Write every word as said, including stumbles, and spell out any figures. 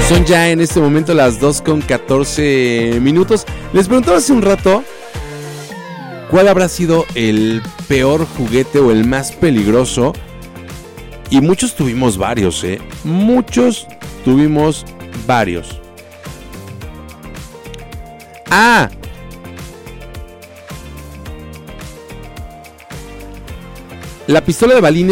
Son ya en este momento las dos con catorce minutos. Les preguntaba hace un rato cuál habrá sido el peor juguete o el más peligroso. Y muchos tuvimos varios, ¿eh? Muchos tuvimos varios. ¡Ah! La pistola de balines